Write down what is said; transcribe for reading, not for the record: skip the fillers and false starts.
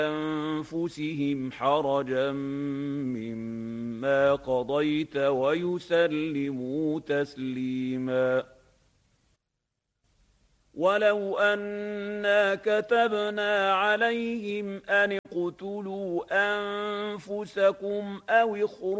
أنفسهم حرجا مما قضيت ويسلموا تسليما. ولو أنا كتبنا عليهم أن اقتلوا أنفسكم أو اخرجوا